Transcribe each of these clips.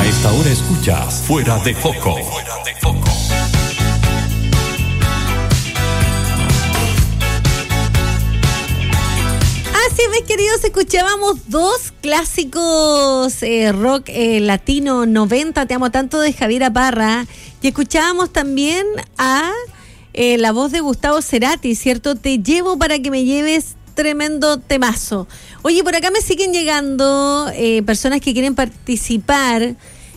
esta hora escuchas Fuera de Foco. Así es, queridos, escuchábamos dos clásicos rock latino 90, Te amo tanto, de Javiera Parra, y escuchábamos también a la voz de Gustavo Cerati, ¿cierto? Te llevo para que me lleves, tremendo temazo. Oye, por acá me siguen llegando personas que quieren participar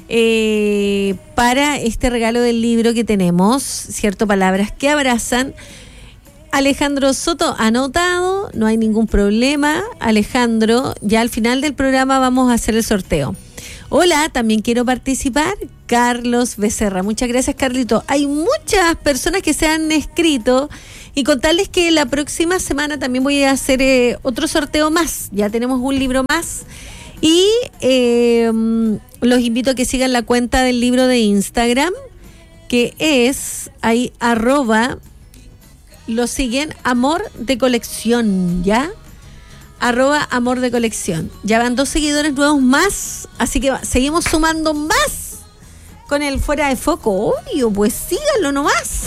para este regalo del libro que tenemos, ¿cierto? Palabras que abrazan. Alejandro Soto, anotado, no hay ningún problema. Alejandro, ya al final del programa vamos a hacer el sorteo. Hola, también quiero participar. Carlos Becerra, muchas gracias, Carlito. Hay muchas personas que se han escrito y contarles que la próxima semana también voy a hacer otro sorteo más. Ya tenemos un libro más y los invito a que sigan la cuenta del libro de Instagram, que es ahí @ lo siguen, Amor de Colección, ¿ya? @Amor de Colección. Ya van 2 seguidores nuevos más, así que seguimos sumando más con el Fuera de Foco. Obvio, pues síganlo nomás.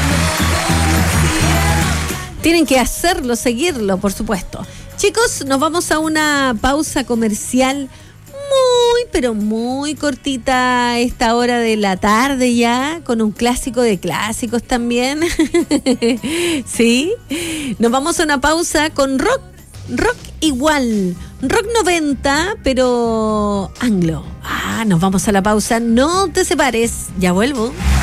Tienen que hacerlo, seguirlo, por supuesto. Chicos, nos vamos a una pausa comercial muy, pero muy cortita a esta hora de la tarde ya, con un clásico de clásicos también. ¿Sí? Nos vamos a una pausa con rock igual, rock 90, pero anglo. Nos vamos a la pausa, no te separes, ya vuelvo.